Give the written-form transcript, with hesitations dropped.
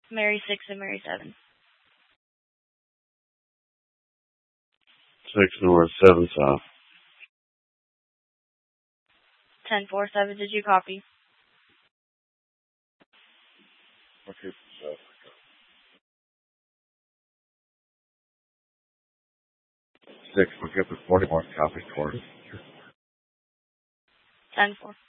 Mary 6 and Mary 7. 6 north, 7 south. 10-4-7, did you copy? Okay, south. 6, look up at 41, copy, quarter. 10-4.